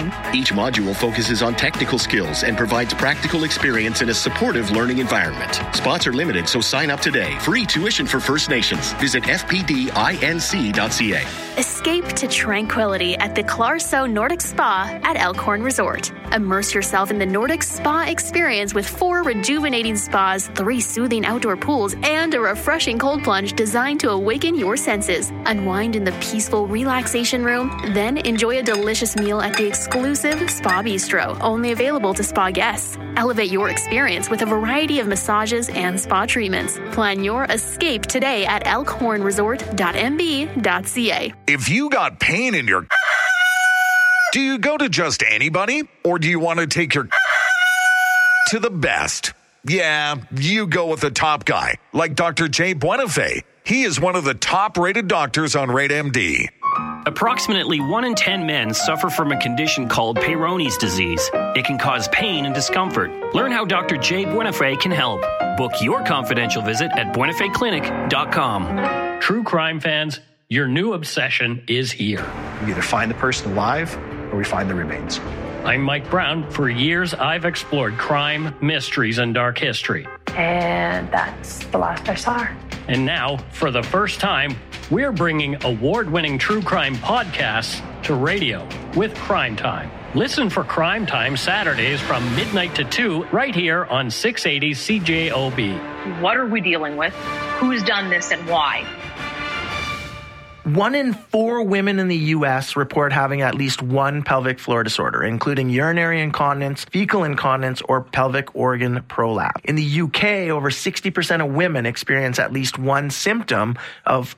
Each module focuses on technical skills and provides practical experience in a supportive learning environment. Spots are limited, so sign up today. Free tuition for First Nations. Visit fpdinc.ca. Escape to tranquility at the Clarso Nordic Spa at Elkhorn Resort. Immerse yourself in the Nordic Spa experience with 4 rejuvenating spas, 3 soothing outdoor pools, and a refreshing cold plunge designed to awaken your senses. Unwind in the peaceful relaxation room, then enjoy a delicious meal at the exclusive Spa Bistro, only available to spa guests. Elevate your experience with a variety of massages and spa treatments. Plan your escape today at elkhornresort.mb.ca. If you got pain in your... Do you go to just anybody? Or do you want to take your... to the best? Yeah, you go with the top guy, like Dr. Jay Buenafé. He is one of the top-rated doctors on RateMD. Approximately 1 in 10 men suffer from a condition called Peyronie's disease. It can cause pain and discomfort. Learn how Dr. Jay Buenafé can help. Book your confidential visit at buenafeclinic.com. True crime fans, your new obsession is here. We either find the person alive or we find the remains. I'm Mike Brown. For years, I've explored crime, mysteries, and dark history. And that's the last I saw her. And now, for the first time, we're bringing award-winning true crime podcasts to radio with Crime Time. Listen for Crime Time Saturdays from midnight to 2 right here on 680 CJOB. What are we dealing with? Who's done this and why? 1 in 4 women in the U.S. report having at least one pelvic floor disorder, including urinary incontinence, fecal incontinence, or pelvic organ prolapse. In the U.K., over 60% of women experience at least one symptom of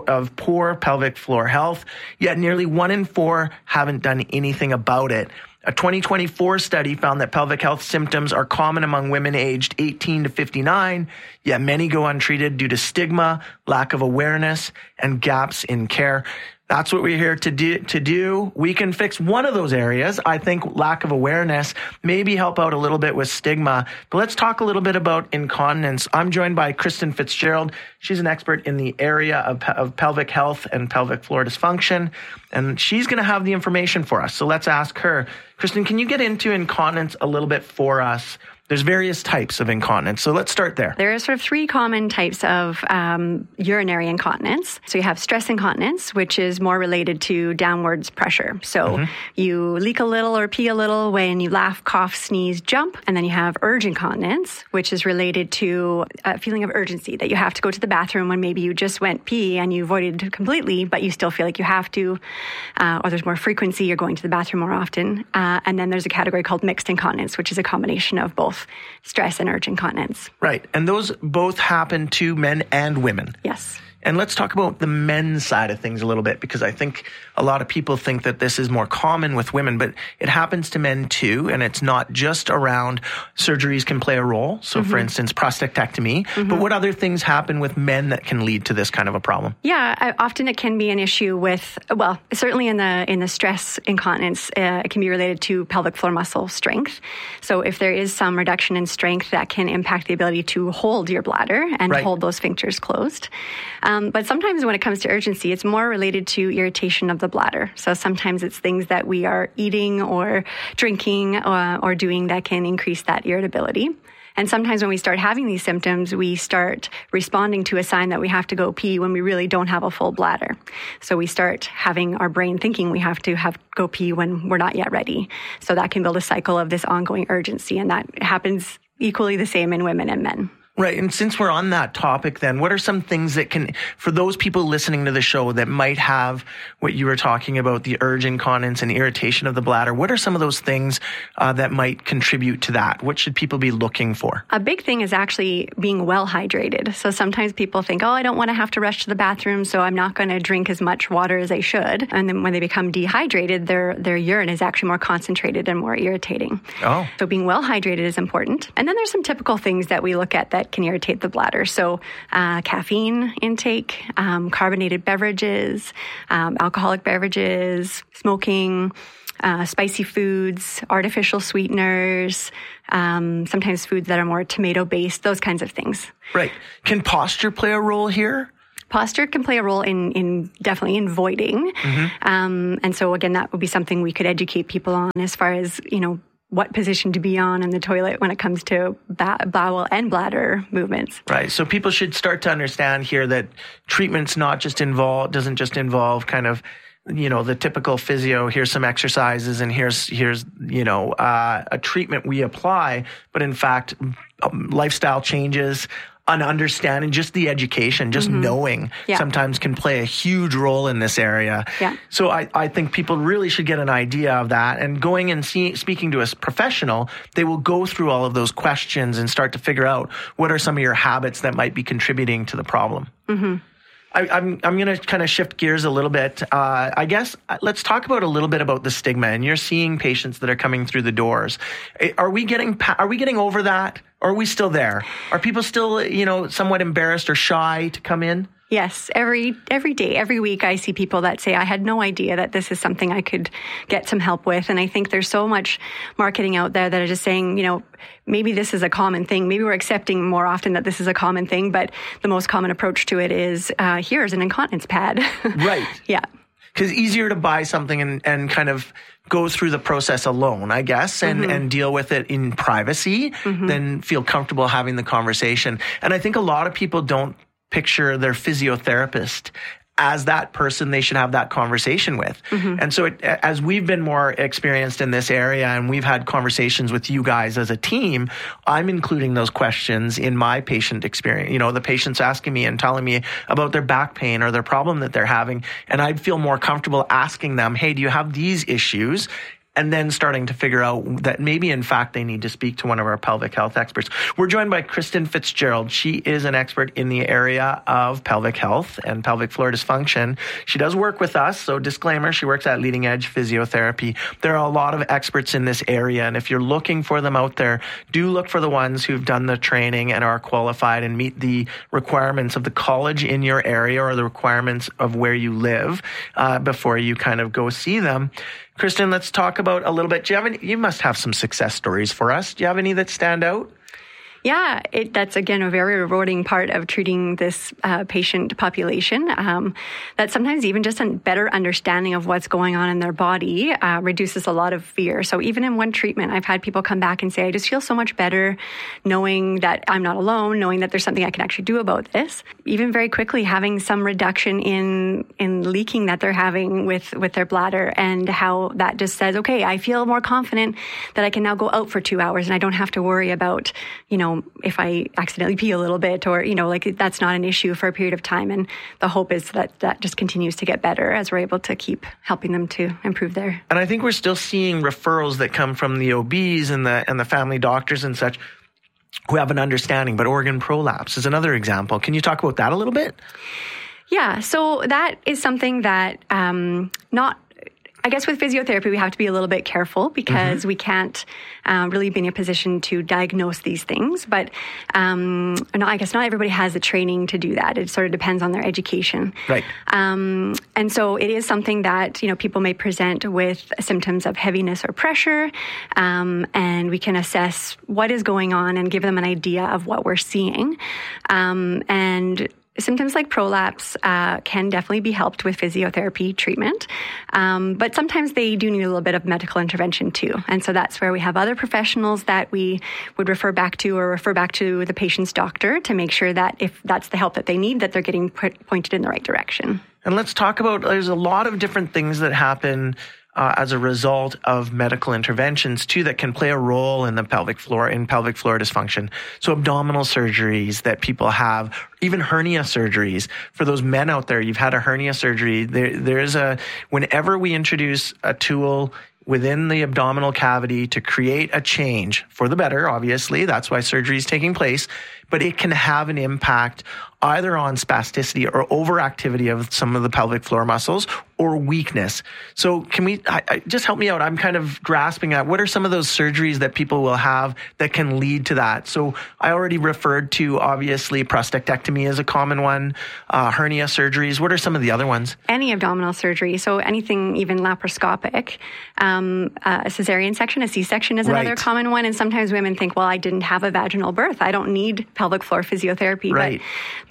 poor pelvic floor health, yet nearly 1 in 4 haven't done anything about it. A 2024 study found that pelvic health symptoms are common among women aged 18 to 59, yet many go untreated due to stigma, lack of awareness, and gaps in care. That's what we're here to do. We can fix one of those areas. I think lack of awareness, maybe help out a little bit with stigma. But let's talk a little bit about incontinence. I'm joined by Kristen Fitzgerald. She's an expert in the area of pelvic health and pelvic floor dysfunction, and she's going to have the information for us. So let's ask her. Kristen, can you get into incontinence a little bit for us? There's various types of incontinence. So let's start there. There are sort of 3 common types of urinary incontinence. So you have stress incontinence, which is more related to downwards pressure. So you leak a little or pee a little when you laugh, cough, sneeze, jump. And then you have urge incontinence, which is related to a feeling of urgency that you have to go to the bathroom when maybe you just went pee and you avoided it completely, but you still feel like you have to, or there's more frequency, you're going to the bathroom more often. And then there's a category called mixed incontinence, which is a combination of both stress and urge incontinence. Right. And those both happen to men and women. Yes. And let's talk about the men's side of things a little bit, because I think a lot of people think that this is more common with women, but it happens to men too. And it's not just around surgeries can play a role. So for instance, prostatectomy, but what other things happen with men that can lead to this kind of a problem? Yeah, often it can be an issue with, well, certainly in the stress incontinence, it can be related to pelvic floor muscle strength. So if there is some reduction in strength, that can impact the ability to hold your bladder and hold those sphincters closed. But sometimes when it comes to urgency, it's more related to irritation of the bladder. So sometimes it's things that we are eating or drinking or doing that can increase that irritability. And sometimes when we start having these symptoms, we start responding to a sign that we have to go pee when we really don't have a full bladder. So we start having our brain thinking we have to go pee when we're not yet ready. So that can build a cycle of this ongoing urgency, and that happens equally the same in women and men. Right. And since we're on that topic, then what are some things that can, for those people listening to the show that might have what you were talking about, the urge incontinence and irritation of the bladder, what are some of those things that might contribute to that? What should people be looking for? A big thing is actually being well hydrated. So sometimes people think, I don't want to have to rush to the bathroom, so I'm not going to drink as much water as I should. And then when they become dehydrated, their urine is actually more concentrated and more irritating. Oh. So being well hydrated is important. And then there's some typical things that we look at that can irritate the bladder. So caffeine intake, carbonated beverages, alcoholic beverages, smoking, spicy foods, artificial sweeteners, sometimes foods that are more tomato-based, those kinds of things. Right. Can posture play a role here? Posture can play a role in definitely in voiding. And so again, that would be something we could educate people on as far as, what position to be on in the toilet when it comes to bowel and bladder movements. Right. So people should start to understand here that treatment's doesn't just involve kind of, the typical physio, here's some exercises and here's a treatment we apply, but in fact, lifestyle changes, an understanding, just the education, just knowing sometimes can play a huge role in this area. Yeah. So I think people really should get an idea of that, and going and speaking to a professional, they will go through all of those questions and start to figure out what are some of your habits that might be contributing to the problem. I'm going to kind of shift gears a little bit. I guess let's talk about a little bit about the stigma. And you're seeing patients that are coming through the doors. Are we getting over that? Or are we still there? Are people still, somewhat embarrassed or shy to come in? Yes, every day, every week, I see people that say, I had no idea that this is something I could get some help with. And I think there's so much marketing out there that are just saying, maybe this is a common thing. Maybe we're accepting more often that this is a common thing, but the most common approach to it is, here's an incontinence pad. Right. Yeah. Because it's easier to buy something and kind of go through the process alone, I guess, and deal with it in privacy than feel comfortable having the conversation. And I think a lot of people don't picture their physiotherapist as that person they should have that conversation with. And so as we've been more experienced in this area and we've had conversations with you guys as a team, I'm including those questions in my patient experience. The patient's asking me and telling me about their back pain or their problem that they're having. And I'd feel more comfortable asking them, hey, do you have these issues? And then starting to figure out that maybe, in fact, they need to speak to one of our pelvic health experts. We're joined by Kristen Fitzgerald. She is an expert in the area of pelvic health and pelvic floor dysfunction. She does work with us, so disclaimer, she works at Leading Edge Physiotherapy. There are a lot of experts in this area, and if you're looking for them out there, do look for the ones who've done the training and are qualified and meet the requirements of the college in your area or the requirements of where you live before you kind of go see them. Kristen, let's talk about a little bit. You must have some success stories for us. Do you have any that stand out? Yeah, that's, again, a very rewarding part of treating this patient population. That sometimes even just a better understanding of what's going on in their body reduces a lot of fear. So even in one treatment, I've had people come back and say, I just feel so much better knowing that I'm not alone, knowing that there's something I can actually do about this. Even very quickly having some reduction in leaking that they're having with their bladder, and how that just says, okay, I feel more confident that I can now go out for 2 hours and I don't have to worry about, if I accidentally pee a little bit or, that's not an issue for a period of time. And the hope is that just continues to get better as we're able to keep helping them to improve their. And I think we're still seeing referrals that come from the OBs and the family doctors and such who have an understanding, but organ prolapse is another example. Can you talk about that a little bit? Yeah, so that is something that I guess with physiotherapy, we have to be a little bit careful because we can't really be in a position to diagnose these things. But I guess not everybody has the training to do that. It sort of depends on their education. Right. And so it is something that, people may present with symptoms of heaviness or pressure, and we can assess what is going on and give them an idea of what we're seeing. And symptoms like prolapse can definitely be helped with physiotherapy treatment, but sometimes they do need a little bit of medical intervention too. And so that's where we have other professionals that we would refer back to the patient's doctor to make sure that if that's the help that they need, that they're getting pointed in the right direction. And let's talk about, there's a lot of different things that happen as a result of medical interventions too that can play a role in the pelvic floor dysfunction. So abdominal surgeries that people have, even hernia surgeries. For those men out there, you've had a hernia surgery. Whenever we introduce a tool within the abdominal cavity to create a change for the better, obviously, that's why surgery is taking place, but it can have an impact either on spasticity or overactivity of some of the pelvic floor muscles or weakness. So can we just help me out? I'm kind of grasping at what are some of those surgeries that people will have that can lead to that? So I already referred to, obviously, prostatectomy is a common one, hernia surgeries. What are some of the other ones? Any abdominal surgery. So anything even laparoscopic. A cesarean section, a C-section is another common one. And sometimes women think, well, I didn't have a vaginal birth. I don't need pelvic floor physiotherapy. Right. But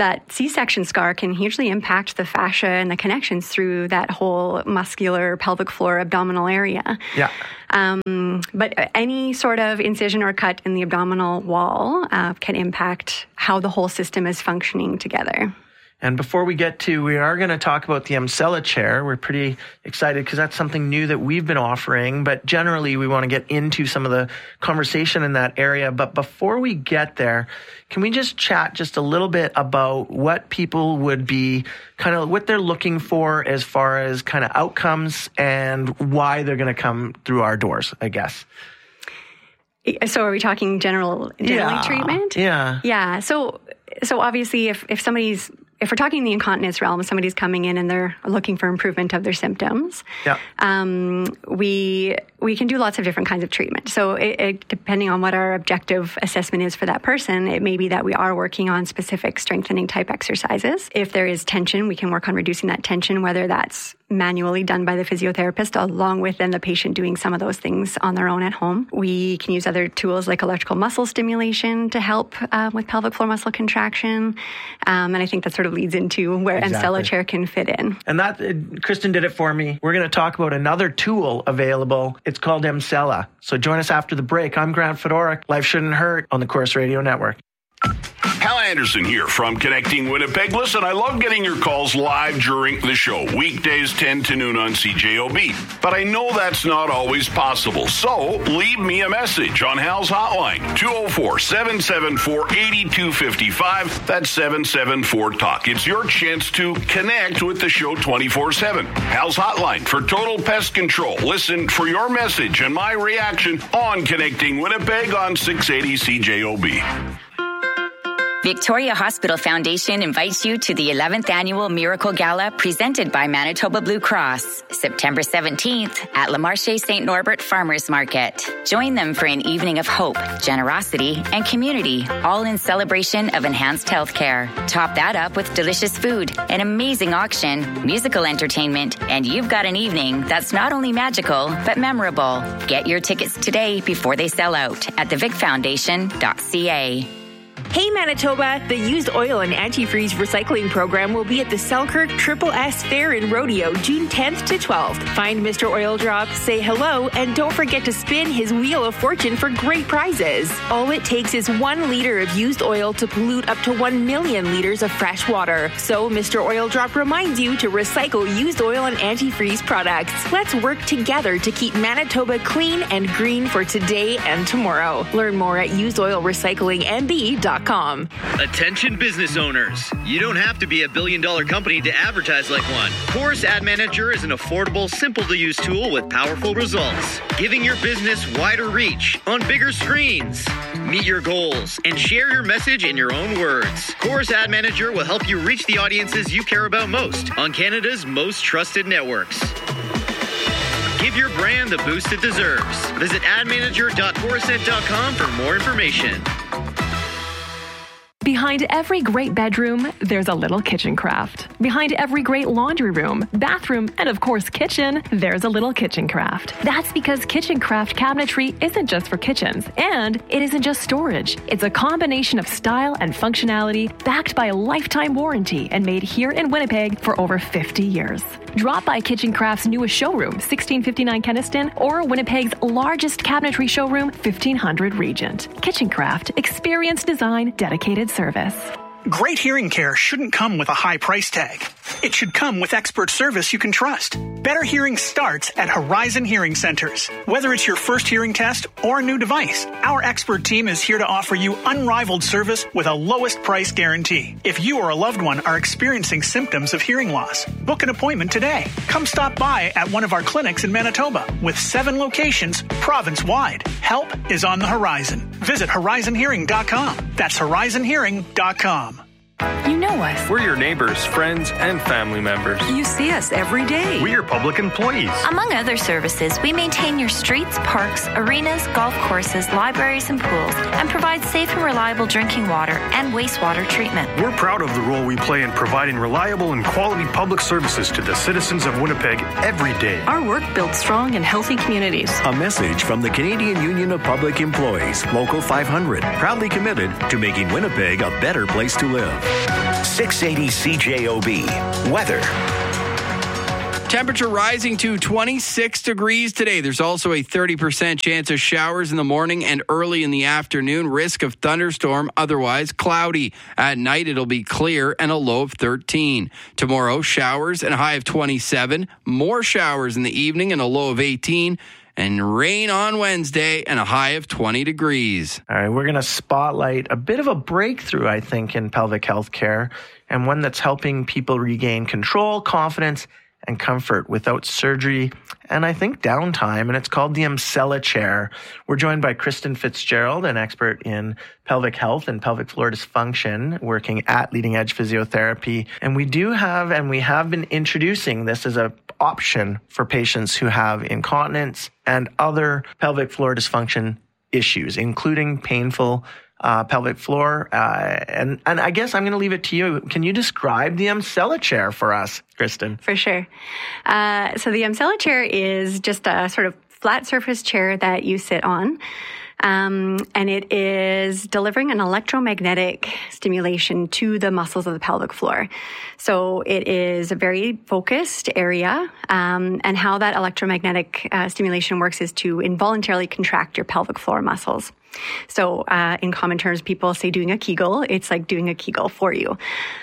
that C-section scar can hugely impact the fascia and the connections through that whole muscular pelvic floor abdominal area. Yeah. But any sort of incision or cut in the abdominal wall can impact how the whole system is functioning together. And before we are going to talk about the Emsella chair. We're pretty excited because that's something new that we've been offering. But generally, we want to get into some of the conversation in that area. But before we get there, can we just chat just a little bit about what people would be kind of what they're looking for as far as kind of outcomes and why they're going to come through our doors, I guess. So are we talking generally treatment? Yeah. Yeah. So obviously if we're talking the incontinence realm, somebody's coming in and they're looking for improvement of their symptoms, we can do lots of different kinds of treatment. So it depending on what our objective assessment is for that person, it may be that we are working on specific strengthening type exercises. If there is tension, we can work on reducing that tension, whether that's manually done by the physiotherapist, along with then the patient doing some of those things on their own at home. We can use other tools like electrical muscle stimulation to help with pelvic floor muscle contraction. And I think that sort of leads into where Emsella chair can fit in. And that, Kristen did it for me. We're going to talk about another tool available. It's called Emsella. So join us after the break. I'm Grant Fedorik. Life Shouldn't Hurt on the Corus Radio Network. Hal Anderson here from Connecting Winnipeg. Listen, I love getting your calls live during the show, weekdays 10 to noon on CJOB. But I know that's not always possible. So leave me a message on Hal's hotline, 204-774-8255. That's 774-TALK. It's your chance to connect with the show 24/7. Hal's hotline for total pest control. Listen for your message and my reaction on Connecting Winnipeg on 680 CJOB. Victoria Hospital Foundation invites you to the 11th Annual Miracle Gala presented by Manitoba Blue Cross, September 17th at Le Marché St. Norbert Farmers Market. Join them for an evening of hope, generosity, and community, all in celebration of enhanced healthcare. Top that up with delicious food, an amazing auction, musical entertainment, and you've got an evening that's not only magical, but memorable. Get your tickets today before they sell out at thevicfoundation.ca. Hey Manitoba, the Used Oil and Antifreeze Recycling Program will be at the Selkirk Triple S Fair and Rodeo June 10th to 12th. Find Mr. Oil Drop, say hello, and don't forget to spin his Wheel of Fortune for great prizes. All it takes is 1 liter of used oil to pollute up to 1 million liters of fresh water. So Mr. Oil Drop reminds you to recycle used oil and antifreeze products. Let's work together to keep Manitoba clean and green for today and tomorrow. Learn more at usedoilrecyclingmb.com. Attention business owners. You don't have to be a billion-dollar company to advertise like one. Corus Ad Manager is an affordable, simple-to-use tool with powerful results, giving your business wider reach on bigger screens. Meet your goals and share your message in your own words. Corus Ad Manager will help you reach the audiences you care about most on Canada's most trusted networks. Give your brand the boost it deserves. Visit admanager.corused.com for more information. Behind every great bedroom, there's a little kitchen craft. Behind every great laundry room, bathroom, and of course kitchen, there's a little kitchen craft. That's because kitchen craft cabinetry isn't just for kitchens, and it isn't just storage. It's a combination of style and functionality backed by a lifetime warranty and made here in Winnipeg for over 50 years. Drop by Kitchen Craft's newest showroom, 1659 Kenniston, or Winnipeg's largest cabinetry showroom, 1500 Regent. Kitchen Craft, experience design, dedicated service. Great hearing care shouldn't come with a high price tag. It should come with expert service you can trust. Better hearing starts at Horizon Hearing Centers. Whether it's your first hearing test or a new device, our expert team is here to offer you unrivaled service with a lowest price guarantee. If you or a loved one are experiencing symptoms of hearing loss, book an appointment today. Come stop by at one of our clinics in Manitoba with 7 locations province-wide. Help is on the horizon. Visit horizonhearing.com. That's horizonhearing.com. You know us. We're your neighbors, friends, and family members. You see us every day. We're your public employees. Among other services, we maintain your streets, parks, arenas, golf courses, libraries, and pools, and provide safe and reliable drinking water and wastewater treatment. We're proud of the role we play in providing reliable and quality public services to the citizens of Winnipeg every day. Our work builds strong and healthy communities. A message from the Canadian Union of Public Employees, Local 500, proudly committed to making Winnipeg a better place to live. 680 CJOB. Weather. Temperature rising to 26 degrees today. There's also a 30% chance of showers in the morning and early in the afternoon. Risk of thunderstorm, otherwise cloudy. At night, it'll be clear and a low of 13. Tomorrow, showers and a high of 27. More showers in the evening and a low of 18. And rain on Wednesday and a high of 20 degrees. All right, we're going to spotlight a bit of a breakthrough, I think, in pelvic health care, and one that's helping people regain control, confidence, and comfort without surgery and I think downtime, and it's called the Emsella chair. We're joined by Kristen Fitzgerald, an expert in pelvic health and pelvic floor dysfunction, working at Leading Edge Physiotherapy. And we have been introducing this as an option for patients who have incontinence and other pelvic floor dysfunction issues, including painful pelvic floor. And I guess I'm going to leave it to you. Can you describe the Emsella chair for us, Kristen? For sure. So the Emsella chair is just a sort of flat surface chair that you sit on. And it is delivering an electromagnetic stimulation to the muscles of the pelvic floor. So it is a very focused area. And how that electromagnetic stimulation works is to involuntarily contract your pelvic floor muscles. So in common terms, people say doing a Kegel. It's like doing a Kegel for you.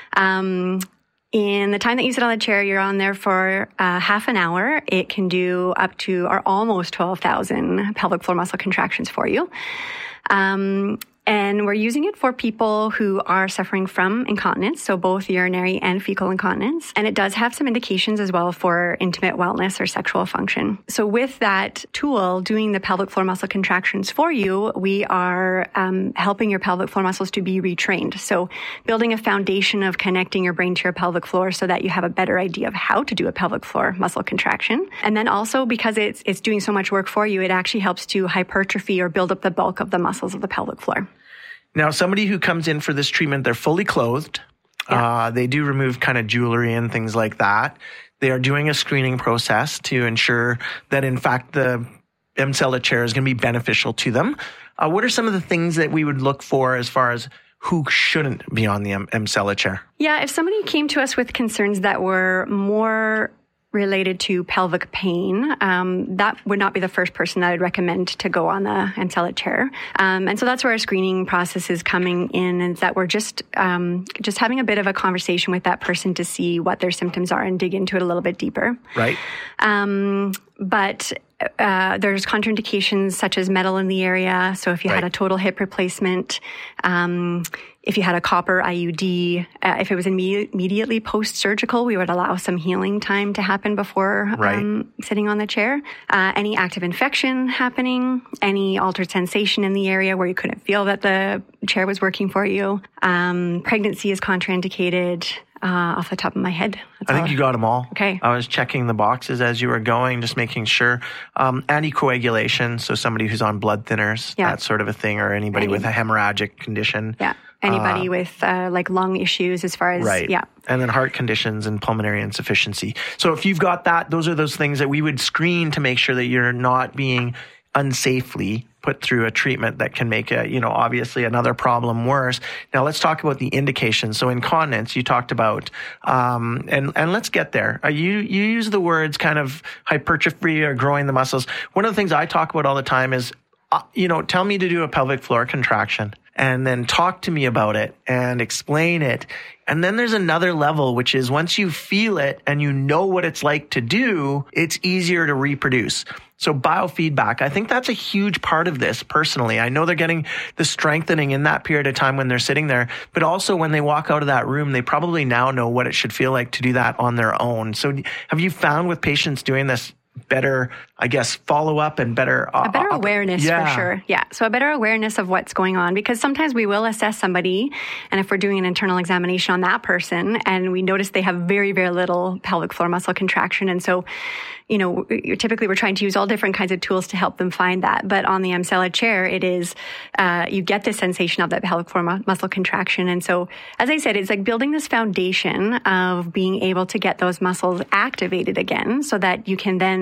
In the time that you sit on the chair, you're on there for half an hour. It can do up to or almost 12,000 pelvic floor muscle contractions for you. And we're using it for people who are suffering from incontinence, so both urinary and fecal incontinence. And it does have some indications as well for intimate wellness or sexual function. So with that tool, doing the pelvic floor muscle contractions for you, we are helping your pelvic floor muscles to be retrained. So building a foundation of connecting your brain to your pelvic floor so that you have a better idea of how to do a pelvic floor muscle contraction. And then also because it's doing so much work for you, it actually helps to hypertrophy or build up the bulk of the muscles of the pelvic floor. Now, somebody who comes in for this treatment, they're fully clothed. Yeah. They do remove kind of jewelry and things like that. They are doing a screening process to ensure that, in fact, the Emsella chair is going to be beneficial to them. What are some of the things that we would look for as far as who shouldn't be on the Emsella chair? Yeah, if somebody came to us with concerns that were more related to pelvic pain, that would not be the first person that I'd recommend to go on the Emsella chair. And so that's where our screening process is coming in, and that we're just having a bit of a conversation with that person to see what their symptoms are and dig into it a little bit deeper. Right. But there's contraindications such as metal in the area. So if you had a total hip replacement, if you had a copper IUD, if it was immediately post-surgical, we would allow some healing time to happen before sitting on the chair. Any active infection happening, any altered sensation in the area where you couldn't feel that the chair was working for you. Pregnancy is contraindicated. Off the top of my head. I think you got them all. Okay. I was checking the boxes as you were going, just making sure. Anticoagulation, so somebody who's on blood thinners, that sort of a thing, or anybody with a hemorrhagic condition. Yeah. Anybody with like lung issues as far as, And then heart conditions and pulmonary insufficiency. So if you've got that, those are those things that we would screen to make sure that you're not being unsafely put through a treatment that can make obviously another problem worse. Now let's talk about the indications. So incontinence, you talked about, and let's get there. You use the words kind of hypertrophy or growing the muscles. One of the things I talk about all the time is, tell me to do a pelvic floor contraction and then talk to me about it and explain it. And then there's another level, which is once you feel it and you know what it's like to do, it's easier to reproduce. So biofeedback, I think that's a huge part of this personally. I know they're getting the strengthening in that period of time when they're sitting there, but also when they walk out of that room, they probably now know what it should feel like to do that on their own. So have you found with patients doing this better, I guess, follow-up and better... a better awareness, for sure. Yeah, so a better awareness of what's going on, because sometimes we will assess somebody, and if we're doing an internal examination on that person, and we notice they have very, very little pelvic floor muscle contraction, and so, typically we're trying to use all different kinds of tools to help them find that. But on the Emsella chair, it is, you get the sensation of that pelvic floor muscle contraction. And so, as I said, it's like building this foundation of being able to get those muscles activated again so that you can then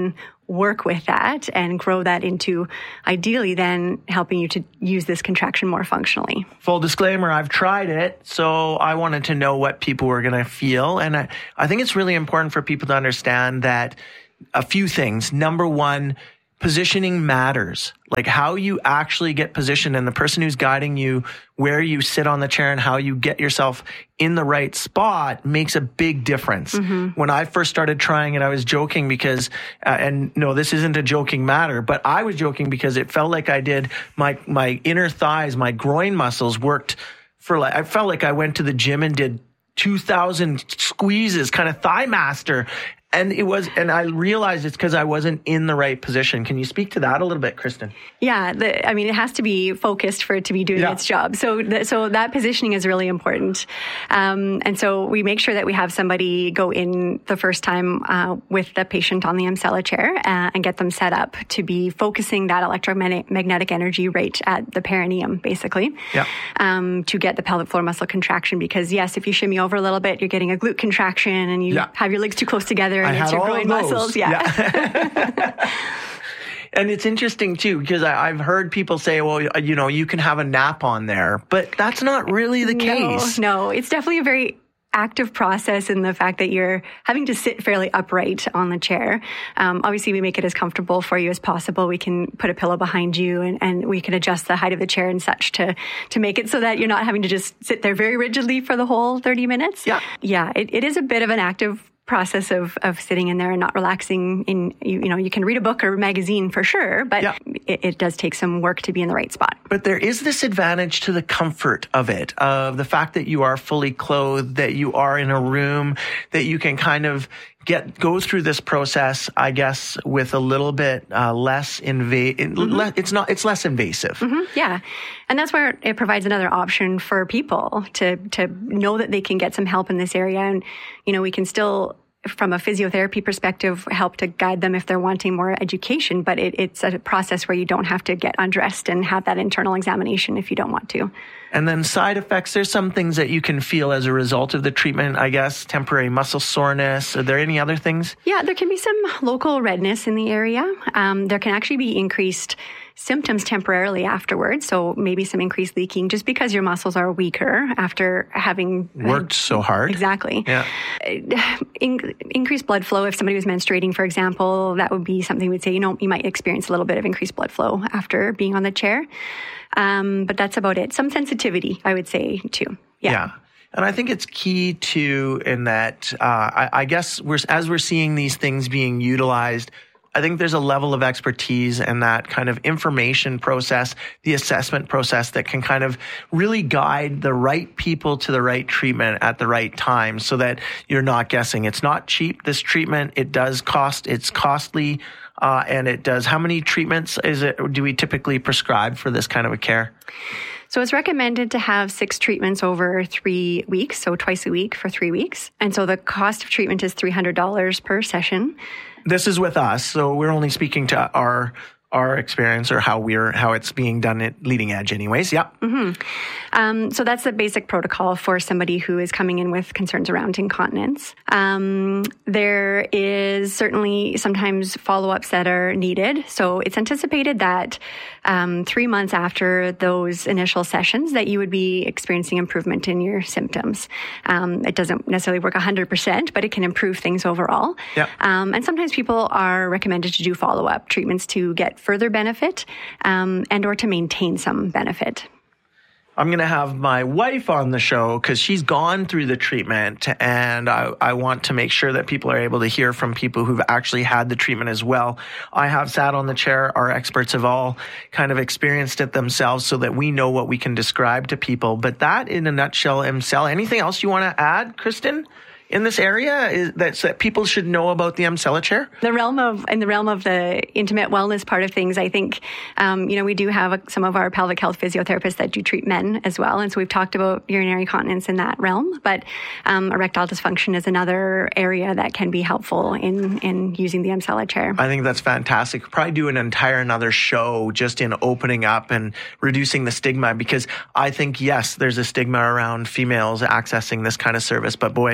work with that and grow that into ideally then helping you to use this contraction more functionally. Full disclaimer, I've tried it, so I wanted to know what people were going to feel. And I think it's really important for people to understand that a few things. Number one, positioning matters. Like how you actually get positioned and the person who's guiding you, where you sit on the chair and how you get yourself in the right spot makes a big difference. When I first started trying it, I was joking because, and no, this isn't a joking matter, but I was joking because it felt like I did my inner thighs, my groin muscles worked for I felt like I went to the gym and did 2,000 squeezes, kind of thigh master. And I realized it's because I wasn't in the right position. Can you speak to that a little bit, Kristen? Yeah, it has to be focused for it to be doing its job. So that positioning is really important. And so we make sure that we have somebody go in the first time with the patient on the Emsella chair and get them set up to be focusing that electromagnetic energy right at the perineum, basically, to get the pelvic floor muscle contraction. Because yes, if you shimmy over a little bit, you're getting a glute contraction and you have your legs too close together. And it's your groin muscles. And it's interesting too, because I've heard people say, well, you can have a nap on there, but that's not really the case. No, it's definitely a very active process in the fact that you're having to sit fairly upright on the chair. Obviously, we make it as comfortable for you as possible. We can put a pillow behind you and we can adjust the height of the chair and such to make it so that you're not having to just sit there very rigidly for the whole 30 minutes. Yeah, it is a bit of an active process of sitting in there and not relaxing. You can read a book or a magazine for sure, but it does take some work to be in the right spot. But there is this advantage to the comfort of it, of the fact that you are fully clothed, that you are in a room, that you can kind of go through this process, I guess, with a little bit less invasive. It's less invasive. Yeah. And that's where it provides another option for people to know that they can get some help in this area. And, we can still, from a physiotherapy perspective, help to guide them if they're wanting more education. But it's a process where you don't have to get undressed and have that internal examination if you don't want to. And then side effects, there's some things that you can feel as a result of the treatment, I guess, temporary muscle soreness. Are there any other things? Yeah, there can be some local redness in the area. There can actually be increased symptoms temporarily afterwards. So maybe some increased leaking just because your muscles are weaker after having worked so hard. Exactly. Yeah. Increased blood flow. If somebody was menstruating, for example, that would be something we'd say, you might experience a little bit of increased blood flow after being on the chair. But that's about it. Some sensitivity, I would say, too. Yeah. And I think it's key too in that, I guess as we're seeing these things being utilized, I think there's a level of expertise and that kind of information process, the assessment process that can kind of really guide the right people to the right treatment at the right time so that you're not guessing. It's not cheap, this treatment. It does cost. It's costly. And it does. How many treatments do we typically prescribe for this kind of a care? So it's recommended to have 6 treatments over 3 weeks, so twice a week for 3 weeks. And so the cost of treatment is $300 per session. This is with us, so we're only speaking to our experience or how it's being done at Leading Edge anyways. Yeah. So that's the basic protocol for somebody who is coming in with concerns around incontinence. There is certainly sometimes follow-ups that are needed. So it's anticipated that 3 months after those initial sessions that you would be experiencing improvement in your symptoms. It doesn't necessarily work 100%, but it can improve things overall. Yep. And sometimes people are recommended to do follow-up treatments to get further benefit and or to maintain some benefit. I'm going to have my wife on the show because she's gone through the treatment, and I want to make sure that people are able to hear from people who've actually had the treatment as well. I have sat on the chair. Our experts have all kind of experienced it themselves so that we know what we can describe to people. But that in a nutshell, Emsella. Anything else you want to add, Kristen? In this area that people should know about the Emsella chair? In the realm of the intimate wellness part of things, I think, we do have some of our pelvic health physiotherapists that do treat men as well. And so we've talked about urinary continence in that realm, but erectile dysfunction is another area that can be helpful in using the Emsella chair. I think that's fantastic. We'll probably do another show just in opening up and reducing the stigma, because I think, yes, there's a stigma around females accessing this kind of service, but boy,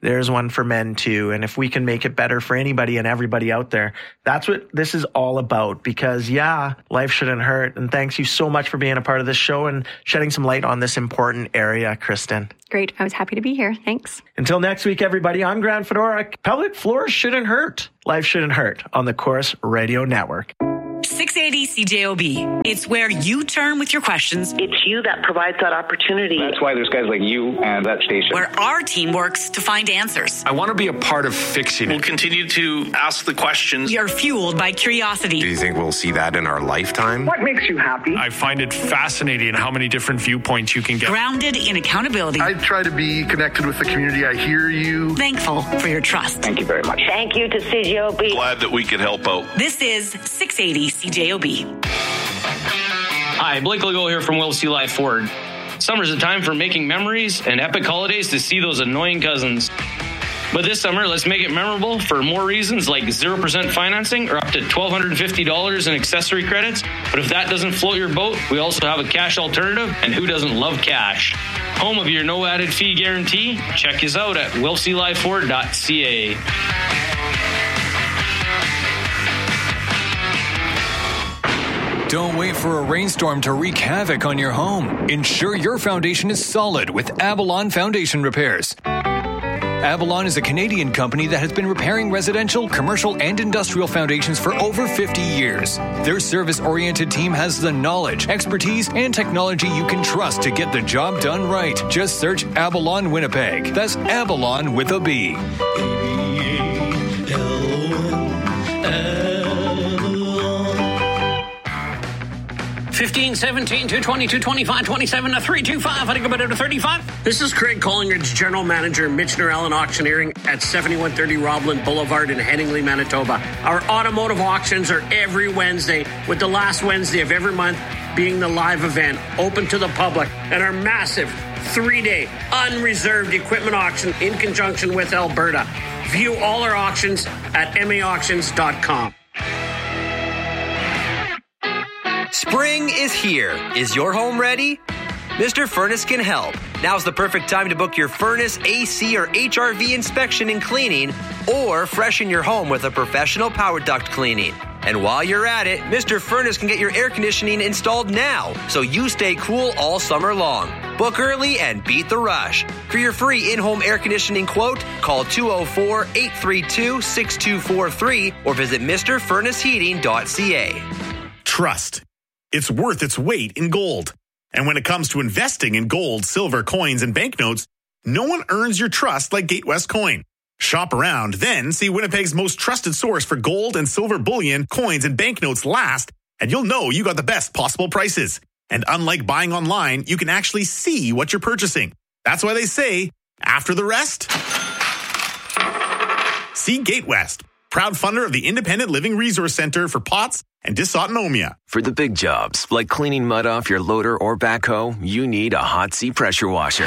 there's one for men too. And if we can make it better for anybody and everybody out there, that's what this is all about. Because life shouldn't hurt. And thanks you so much for being a part of this show and shedding some light on this important area, Kristen. Great. I was happy to be here. Thanks. Until next week, everybody, I'm Grant Fedora. Pelvic floors shouldn't hurt. Life shouldn't hurt on the Chorus Radio Network. 680 CJOB. It's where you turn with your questions. It's you that provides that opportunity. That's why there's guys like you and that station. Where our team works to find answers. I want to be a part of fixing it. We'll continue to ask the questions. We are fueled by curiosity. Do you think we'll see that in our lifetime? What makes you happy? I find it fascinating how many different viewpoints you can get. Grounded in accountability. I try to be connected with the community. I hear you. Thankful for your trust. Thank you very much. Thank you to CJOB. Glad that we could help out. This is 680 CJOB. Hi, Blake Legault here from Will C. Life Ford. Summer's a time for making memories and epic holidays to see those annoying cousins. But this summer, let's make it memorable for more reasons like 0% financing or up to $1,250 in accessory credits. But if that doesn't float your boat, we also have a cash alternative, and who doesn't love cash? Home of your no added fee guarantee? Check us out at willclifeford.ca. Don't wait for a rainstorm to wreak havoc on your home. Ensure your foundation is solid with Avalon Foundation Repairs. Avalon is a Canadian company that has been repairing residential, commercial, and industrial foundations for over 50 years. Their service-oriented team has the knowledge, expertise, and technology you can trust to get the job done right. Just search Avalon Winnipeg. That's Avalon with a B. 15, 17, 220, 225, 27, 325. I think about it to 35. This is Craig Collingridge, General Manager, Michener Allen Auctioneering at 7130 Roblin Boulevard in Headingley, Manitoba. Our automotive auctions are every Wednesday, with the last Wednesday of every month being the live event, open to the public, and our massive 3-day unreserved equipment auction in conjunction with Alberta. View all our auctions at maauctions.com. Spring is here. Is your home ready? Mr. Furnace can help. Now's the perfect time to book your furnace, AC, or HRV inspection and cleaning, or freshen your home with a professional power duct cleaning. And while you're at it, Mr. Furnace can get your air conditioning installed now, so you stay cool all summer long. Book early and beat the rush. For your free in-home air conditioning quote, call 204-832-6243 or visit MrFurnaceHeating.ca. Trust. It's worth its weight in gold. And when it comes to investing in gold, silver, coins, and banknotes, no one earns your trust like Gatewest Coin. Shop around, then see Winnipeg's most trusted source for gold and silver bullion, coins, and banknotes last, and you'll know you got the best possible prices. And unlike buying online, you can actually see what you're purchasing. That's why they say, after the rest, see Gatewest, proud funder of the Independent Living Resource Center for POTS and dysautonomia. For the big jobs, like cleaning mud off your loader or backhoe, you need a Hot Sea pressure washer.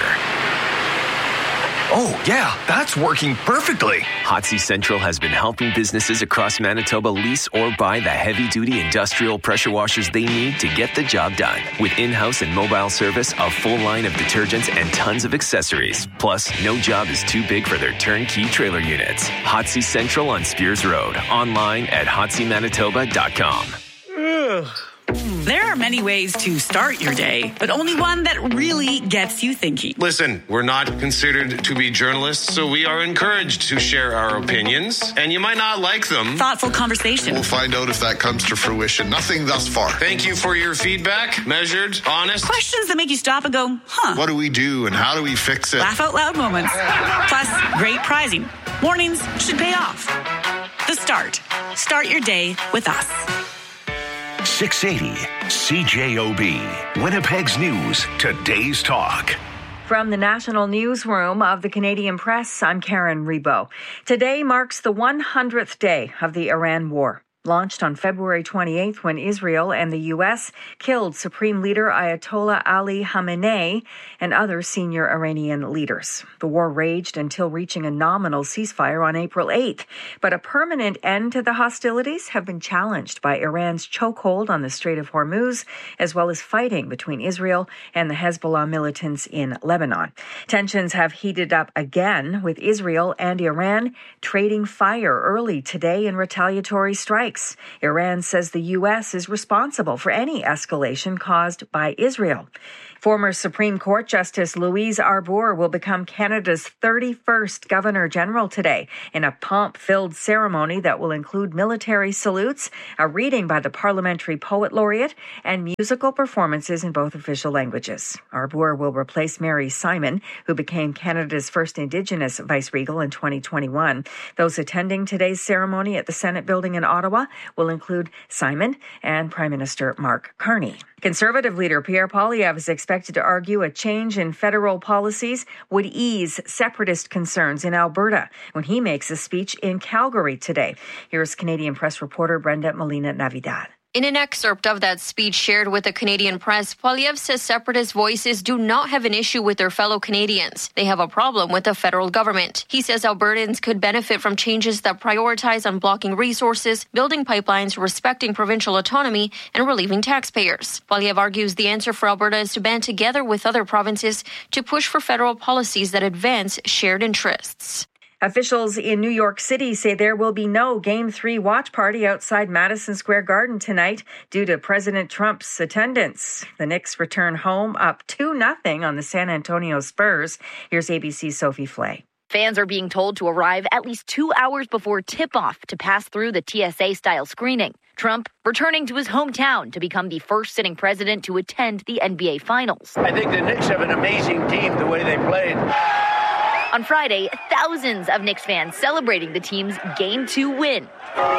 Oh, yeah, that's working perfectly. Hot Sea Central has been helping businesses across Manitoba lease or buy the heavy-duty industrial pressure washers they need to get the job done. With in-house and mobile service, a full line of detergents, and tons of accessories. Plus, no job is too big for their turnkey trailer units. Hot Sea Central on Spears Road. Online at hotseamanitoba.com. There are many ways to start your day, but only one that really gets you thinking. Listen, we're not considered to be journalists, so we are encouraged to share our opinions, and you might not like them. Thoughtful conversation. We'll find out if that comes to fruition. Nothing thus far. Thank you for your feedback. Measured, honest. Questions that make you stop and go, huh? What do we do, and how do we fix it? Laugh out loud moments. Plus, great prizing. Mornings should pay off. The Start. Start your day with us. 680 CJOB, Winnipeg's News, today's talk. From the National Newsroom of the Canadian Press, I'm Karen Rebo. Today marks the 100th day of the Iran war. launched on February 28th when Israel and the U.S. killed Supreme Leader Ayatollah Ali Khamenei and other senior Iranian leaders. The war raged until reaching a nominal ceasefire on April 8th, but a permanent end to the hostilities have been challenged by Iran's chokehold on the Strait of Hormuz, as well as fighting between Israel and the Hezbollah militants in Lebanon. Tensions have heated up again, with Israel and Iran trading fire early today in retaliatory strikes. Iran says the U.S. is responsible for any escalation caused by Israel. Former Supreme Court Justice Louise Arbour will become Canada's 31st Governor-General today in a pomp-filled ceremony that will include military salutes, a reading by the Parliamentary Poet Laureate, and musical performances in both official languages. Arbour will replace Mary Simon, who became Canada's first Indigenous Vice-Regal in 2021. Those attending today's ceremony at the Senate building in Ottawa will include Simon and Prime Minister Mark Carney. Conservative leader Pierre Poilievre is expected to argue a change in federal policies would ease separatist concerns in Alberta when he makes a speech in Calgary today. Here's Canadian Press reporter Brenda Molina-Navidad. In an excerpt of that speech shared with the Canadian Press, Poilievre says separatist voices do not have an issue with their fellow Canadians. They have a problem with the federal government. He says Albertans could benefit from changes that prioritize unblocking resources, building pipelines, respecting provincial autonomy, and relieving taxpayers. Poilievre argues the answer for Alberta is to band together with other provinces to push for federal policies that advance shared interests. Officials in New York City say there will be no Game 3 watch party outside Madison Square Garden tonight due to President Trump's attendance. The Knicks return home up 2-0 on the San Antonio Spurs. Here's ABC's Sophie Flay. Fans are being told to arrive at least 2 hours before tip-off to pass through the TSA-style screening. Trump returning to his hometown to become the first sitting president to attend the NBA Finals. I think the Knicks have an amazing team the way they played. On Friday, thousands of Knicks fans celebrating the team's Game 2 win.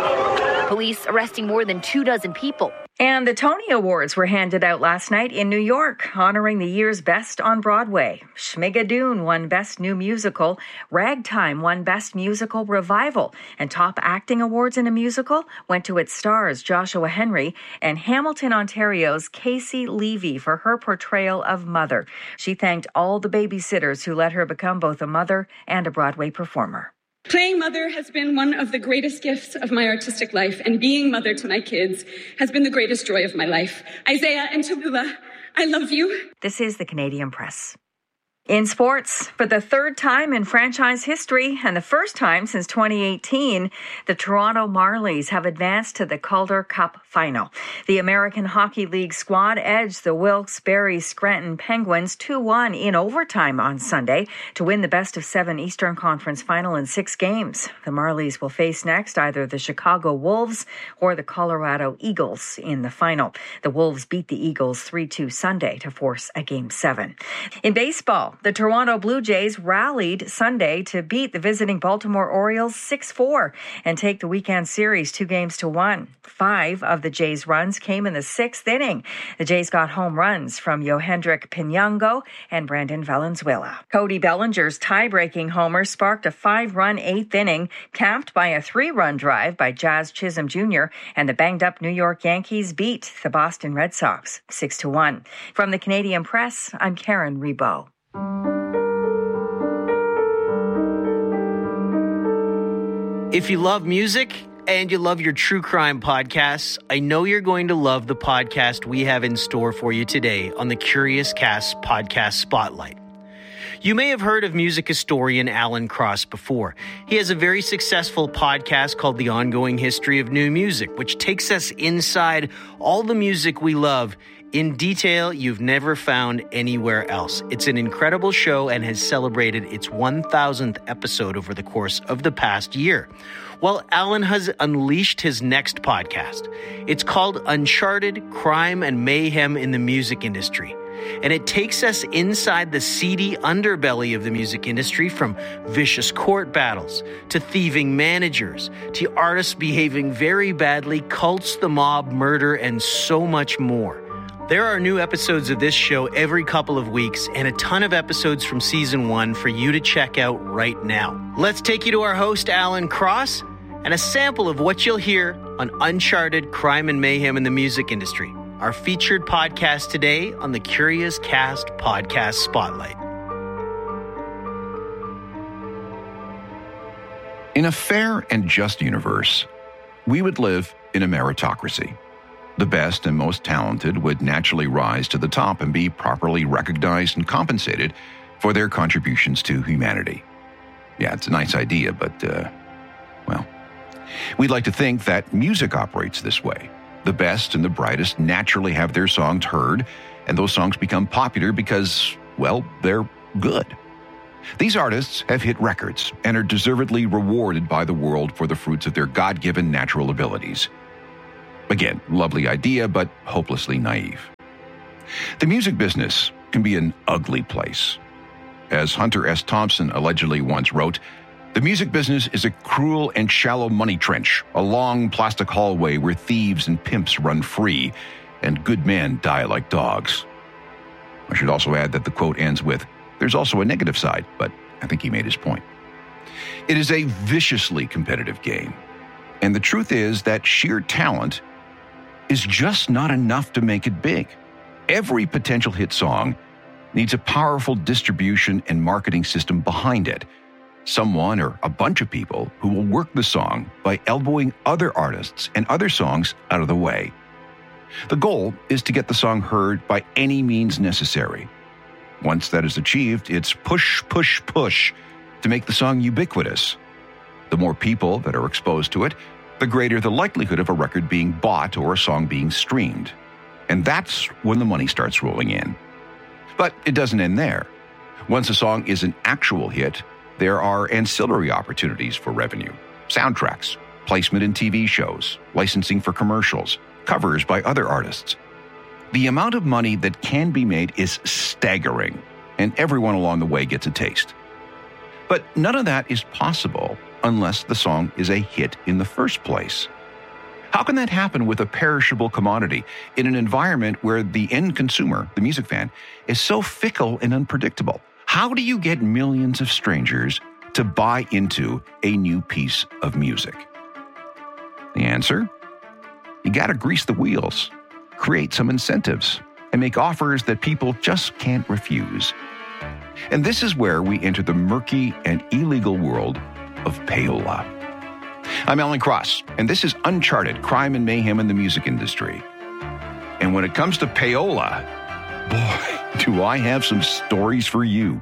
Police arresting more than 24 people. And the Tony Awards were handed out last night in New York, honoring the year's best on Broadway. Schmigadoon won Best New Musical, Ragtime won Best Musical Revival, and top acting awards in a musical went to its stars Joshua Henry and Hamilton, Ontario's Casey Levy for her portrayal of Mother. She thanked all the babysitters who let her become both a mother and a Broadway performer. Playing mother has been one of the greatest gifts of my artistic life, and being mother to my kids has been the greatest joy of my life. Isaiah and Tallulah, I love you. This is the Canadian Press. In sports, for the third time in franchise history and the first time since 2018, the Toronto Marlies have advanced to the Calder Cup final. The American Hockey League squad edged the Wilkes-Barre Scranton Penguins 2-1 in overtime on Sunday to win the best-of-7 Eastern Conference final in 6 games. The Marlies will face next either the Chicago Wolves or the Colorado Eagles in the final. The Wolves beat the Eagles 3-2 Sunday to force a Game 7. In baseball, the Toronto Blue Jays rallied Sunday to beat the visiting Baltimore Orioles 6-4 and take the weekend series 2-1. 5 of the Jays' runs came in the 6th inning. The Jays got home runs from Yohendrick Pinango and Brandon Valenzuela. Cody Bellinger's tie-breaking homer sparked a 5-run 8th inning, capped by a 3-run drive by Jazz Chisholm Jr., and the banged-up New York Yankees beat the Boston Red Sox 6-1. From the Canadian Press, I'm Karen Rebo. If you love music and you love your true crime podcasts, I know you're going to love the podcast we have in store for you today on the Curious Cast Podcast Spotlight. You may have heard of music historian Alan Cross before. He has a very successful podcast called The Ongoing History of New Music, which takes us inside all the music we love in detail you've never found anywhere else. It's an incredible show and has celebrated its 1,000th episode over the course of the past year. Well, Alan has unleashed his next podcast. It's called Uncharted: Crime and Mayhem in the Music Industry. And it takes us inside the seedy underbelly of the music industry, from vicious court battles to thieving managers to artists behaving very badly, cults, the mob, murder, and so much more. There are new episodes of this show every couple of weeks and a ton of episodes from season 1 for you to check out right now. Let's take you to our host, Alan Cross, and a sample of what you'll hear on uncharted crime and mayhem in the music industry. Our featured podcast today on the Curious Cast Podcast Spotlight. In a fair and just universe, we would live in a meritocracy. The best and most talented would naturally rise to the top and be properly recognized and compensated for their contributions to humanity. Yeah, it's a nice idea, but, we'd like to think that music operates this way. The best and the brightest naturally have their songs heard, and those songs become popular because, they're good. These artists have hit records and are deservedly rewarded by the world for the fruits of their God-given natural abilities. Again, lovely idea, but hopelessly naive. The music business can be an ugly place. As Hunter S. Thompson allegedly once wrote, the music business is a cruel and shallow money trench, a long plastic hallway where thieves and pimps run free and good men die like dogs. I should also add that the quote ends with, "There's also a negative side," but I think he made his point. It is a viciously competitive game, and the truth is that sheer talent is just not enough to make it big. Every potential hit song needs a powerful distribution and marketing system behind it. Someone or a bunch of people who will work the song by elbowing other artists and other songs out of the way. The goal is to get the song heard by any means necessary. Once that is achieved, it's push, push, push to make the song ubiquitous. The more people that are exposed to it, the greater the likelihood of a record being bought or a song being streamed. And that's when the money starts rolling in. But it doesn't end there. Once a song is an actual hit, there are ancillary opportunities for revenue. Soundtracks, placement in TV shows, licensing for commercials, covers by other artists. The amount of money that can be made is staggering, and everyone along the way gets a taste. But none of that is possible unless the song is a hit in the first place. How can that happen with a perishable commodity in an environment where the end consumer, the music fan, is so fickle and unpredictable? How do you get millions of strangers to buy into a new piece of music? The answer? You got to grease the wheels, create some incentives, and make offers that people just can't refuse. And this is where we enter the murky and illegal world of payola. I'm Alan Cross, and this is Uncharted Crime and Mayhem in the Music Industry. And when it comes to payola, boy, do I have some stories for you.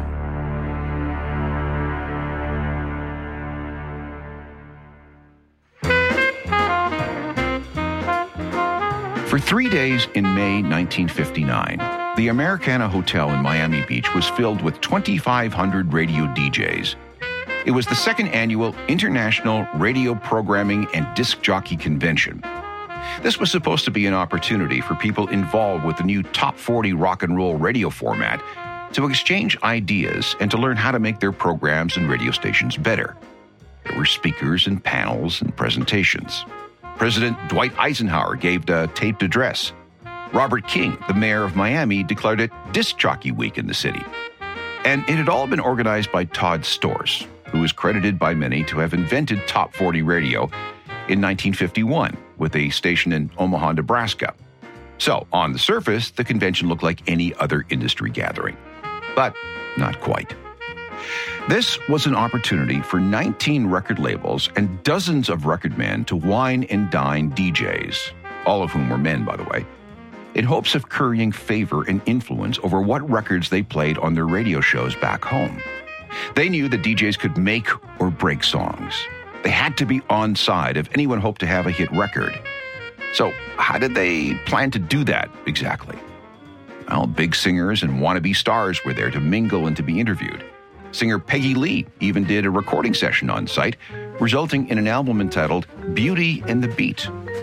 For 3 days in May 1959, the Americana Hotel in Miami Beach was filled with 2,500 radio DJs. It was the second annual International Radio Programming and Disc Jockey Convention. This was supposed to be an opportunity for people involved with the new Top 40 rock and roll radio format to exchange ideas and to learn how to make their programs and radio stations better. There were speakers and panels and presentations. President Dwight Eisenhower gave a taped address. Robert King, the mayor of Miami, declared it Disc Jockey Week in the city. And it had all been organized by Todd Storrs, who is credited by many to have invented Top 40 radio in 1951 with a station in Omaha, Nebraska. So, on the surface, the convention looked like any other industry gathering. But not quite. This was an opportunity for 19 record labels and dozens of record men to wine and dine DJs, all of whom were men, by the way, in hopes of currying favor and influence over what records they played on their radio shows back home. They knew that DJs could make or break songs. They had to be on side if anyone hoped to have a hit record. So how did they plan to do that exactly? Well, big singers and wannabe stars were there to mingle and to be interviewed. Singer Peggy Lee even did a recording session on site, resulting in an album entitled Beauty and the Beat.